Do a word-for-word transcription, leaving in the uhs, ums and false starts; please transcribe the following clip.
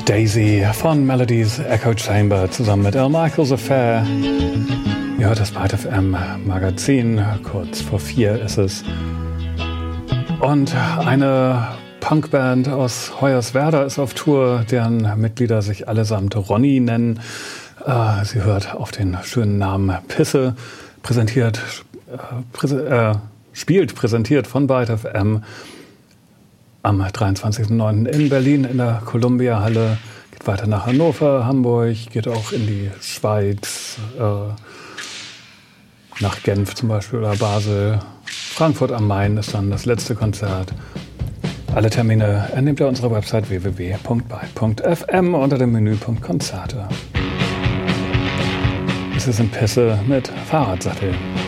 Daisy von Melodies Echo Chamber zusammen mit Al Michaels Affair. Ihr hört das Byte F M Magazin, kurz vor vier ist es. Und eine Punkband aus Hoyerswerda ist auf Tour, deren Mitglieder sich allesamt Ronny nennen. Äh, sie hört auf den schönen Namen Pisse, präsentiert, äh, präse, äh, spielt präsentiert von Byte F M. Am dreiundzwanzigsten neunten in Berlin in der Columbia-Halle, geht weiter nach Hannover, Hamburg, geht auch in die Schweiz, äh, nach Genf zum Beispiel oder Basel. Frankfurt am Main ist dann das letzte Konzert. Alle Termine entnehmt ihr unserer Website w w w punkt byte punkt f m unter dem Menüpunkt Konzerte. Es sind Pässe mit Fahrradsattel.